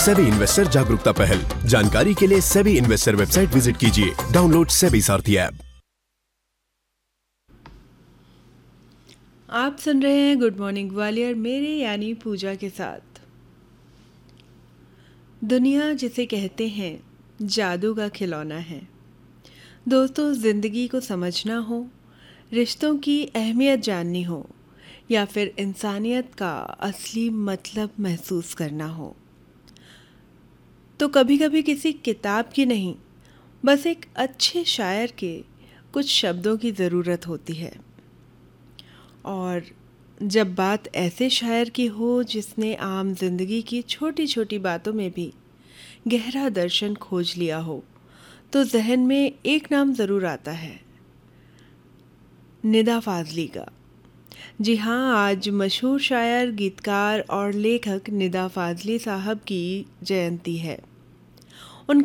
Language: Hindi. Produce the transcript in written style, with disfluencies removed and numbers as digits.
सेबी इन्वेस्टर जागरूकता पहल। जानकारी के लिए सेबी इन्वेस्टर वेबसाइट विजिट कीजिए। डाउनलोड सेबी सारथी ऐप। आप सुन रहे हैं गुड मॉर्निंग ग्वालियर मेरे यानी पूजा के साथ। दुनिया जिसे कहते हैं जादू का खिलौना है। दोस्तों, ज़िंदगी को समझना हो, रिश्तों की अहमियत जाननी हो या फिर इंसानियत का असली मतलब महसूस करना हो, तो कभी कभी किसी किताब की नहीं, बस एक अच्छे शायर के कुछ शब्दों की ज़रूरत होती है। और जब बात ऐसे शायर की हो जिसने आम जिंदगी की छोटी छोटी बातों में भी गहरा दर्शन खोज लिया हो, तो जहन में एक नाम ज़रूर आता है, निदा फ़ाज़ली का। जी हाँ, आज मशहूर शायर, गीतकार और लेखक निदा फ़ाज़ली साहब की जयंती है।